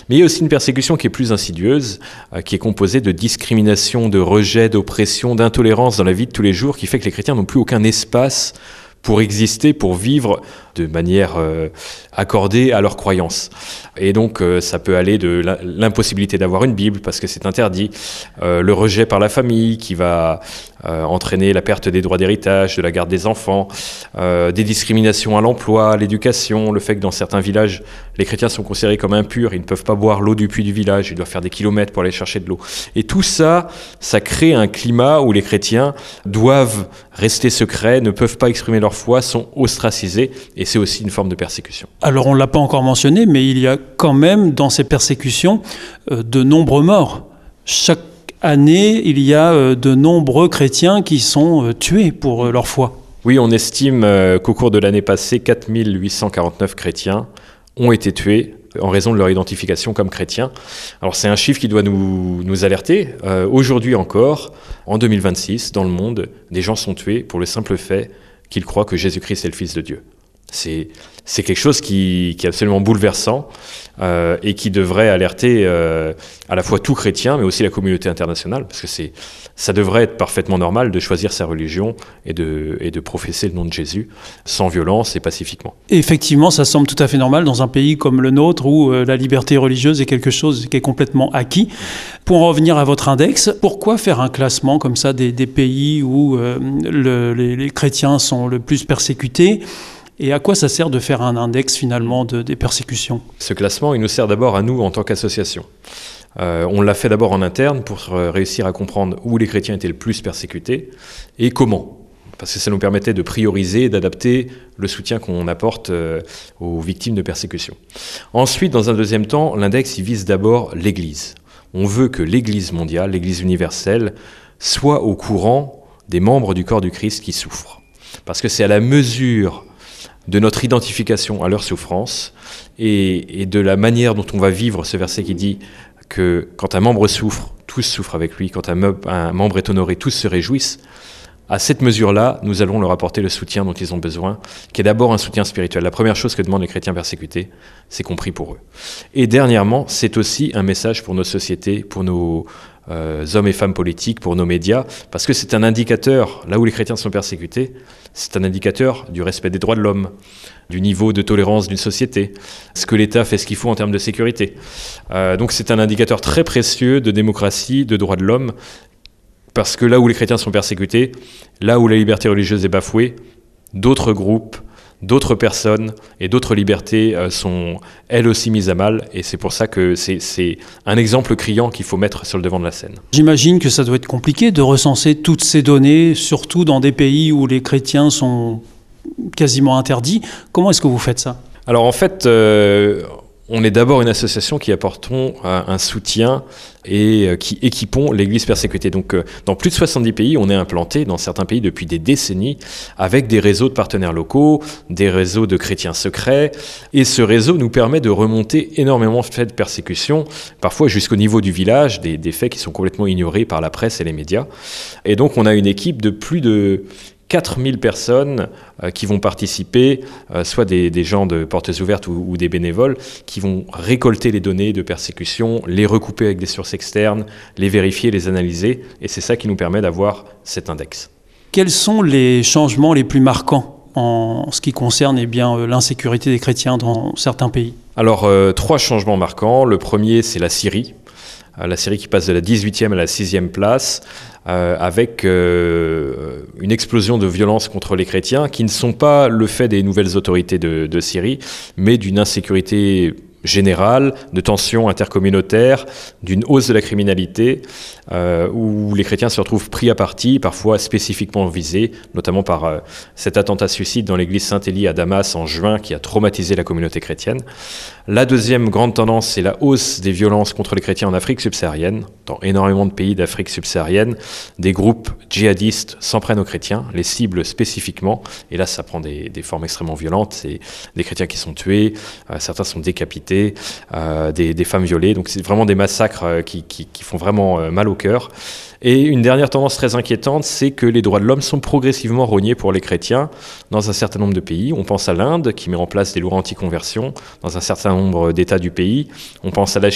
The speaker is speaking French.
Mais il y a aussi une persécution qui est plus insidieuse, qui est composée de discrimination, de rejet, d'oppression, d'intolérance dans la vie de tous les jours, qui fait que les chrétiens n'ont plus aucun espace pour exister, pour vivre de manière accordée à leurs croyances. Et donc ça peut aller de l'impossibilité d'avoir une Bible parce que c'est interdit, le rejet par la famille qui va entraîner la perte des droits d'héritage, de la garde des enfants, des discriminations à l'emploi, à l'éducation, le fait que dans certains villages, les chrétiens sont considérés comme impurs, ils ne peuvent pas boire l'eau du puits du village, ils doivent faire des kilomètres pour aller chercher de l'eau. Et tout ça, ça crée un climat où les chrétiens doivent rester secrets, ne peuvent pas exprimer leur foi, sont ostracisés, et c'est aussi une forme de persécution. Alors on ne l'a pas encore mentionné, mais il y a quand même dans ces persécutions de nombreux morts. Chaque année, il y a de nombreux chrétiens qui sont tués pour leur foi. Oui, on estime qu'au cours de l'année passée, 4849 chrétiens ont été tués en raison de leur identification comme chrétiens. Alors c'est un chiffre qui doit nous alerter. Aujourd'hui encore, en 2026, dans le monde, des gens sont tués pour le simple fait qu'ils croient que Jésus-Christ est le Fils de Dieu. C'est quelque chose qui est absolument bouleversant et qui devrait alerter à la fois tout chrétien, mais aussi la communauté internationale, parce que ça devrait être parfaitement normal de choisir sa religion et de professer le nom de Jésus sans violence et pacifiquement. Et effectivement, ça semble tout à fait normal dans un pays comme le nôtre où la liberté religieuse est quelque chose qui est complètement acquis. Pour en revenir à votre index, pourquoi faire un classement comme ça des pays où les chrétiens sont le plus persécutés ? Et à quoi ça sert de faire un index finalement des persécutions ? Ce classement, il nous sert d'abord à nous en tant qu'association. On l'a fait d'abord en interne pour réussir à comprendre où les chrétiens étaient le plus persécutés et comment. Parce que ça nous permettait de prioriser et d'adapter le soutien qu'on apporte aux victimes de persécution. Ensuite, dans un deuxième temps, l'index il vise d'abord l'Église. On veut que l'Église mondiale, l'Église universelle, soit au courant des membres du corps du Christ qui souffrent. Parce que c'est à la mesure de notre identification à leur souffrance et de la manière dont on va vivre ce verset qui dit que quand un membre souffre, tous souffrent avec lui, quand un membre est honoré, tous se réjouissent. À cette mesure-là, nous allons leur apporter le soutien dont ils ont besoin, qui est d'abord un soutien spirituel. La première chose que demandent les chrétiens persécutés, c'est qu'on prie pour eux. Et dernièrement, c'est aussi un message pour nos sociétés, pour nos hommes et femmes politiques, pour nos médias, parce que c'est un indicateur, là où les chrétiens sont persécutés, c'est un indicateur du respect des droits de l'homme, du niveau de tolérance d'une société, ce que l'État fait ce qu'il faut en termes de sécurité. Donc c'est un indicateur très précieux de démocratie, de droits de l'homme, parce que là où les chrétiens sont persécutés, là où la liberté religieuse est bafouée, d'autres groupes, d'autres personnes et d'autres libertés sont elles aussi mises à mal, et c'est pour ça que c'est un exemple criant qu'il faut mettre sur le devant de la scène. J'imagine que ça doit être compliqué de recenser toutes ces données, surtout dans des pays où les chrétiens sont quasiment interdits. Comment est-ce que vous faites ça ? Alors en fait, on est d'abord une association qui apportons un soutien et qui équipons l'Église persécutée. Donc dans plus de 70 pays, on est implanté dans certains pays depuis des décennies avec des réseaux de partenaires locaux, des réseaux de chrétiens secrets. Et ce réseau nous permet de remonter énormément de faits de persécution, parfois jusqu'au niveau du village, des faits qui sont complètement ignorés par la presse et les médias. Et donc on a une équipe de plus de 4000 personnes qui vont participer, soit des gens de portes ouvertes ou des bénévoles, qui vont récolter les données de persécution, les recouper avec des sources externes, les vérifier, les analyser, et c'est ça qui nous permet d'avoir cet index. Quels sont les changements les plus marquants en ce qui concerne l'insécurité des chrétiens dans certains pays ? Alors, 3 changements marquants. Le premier, c'est la Syrie. La Syrie qui passe de la 18e à la 6e place, avec une explosion de violence contre les chrétiens qui ne sont pas le fait des nouvelles autorités de Syrie, mais d'une insécurité générale, de tensions intercommunautaires, d'une hausse de la criminalité, où les chrétiens se retrouvent pris à partie, parfois spécifiquement visés, notamment par cet attentat suicide dans l'église Saint-Élie à Damas en juin qui a traumatisé la communauté chrétienne. La deuxième grande tendance, c'est la hausse des violences contre les chrétiens en Afrique subsaharienne. Dans énormément de pays d'Afrique subsaharienne, des groupes djihadistes s'en prennent aux chrétiens, les ciblent spécifiquement, et là ça prend des formes extrêmement violentes. C'est des chrétiens qui sont tués, certains sont décapités, des femmes violées, donc c'est vraiment des massacres qui font vraiment mal au cœur. Et une dernière tendance très inquiétante, c'est que les droits de l'homme sont progressivement rognés pour les chrétiens dans un certain nombre de pays. On pense à l'Inde, qui met en place des lois anti-conversion dans un certain nombre d'États du pays. On pense à la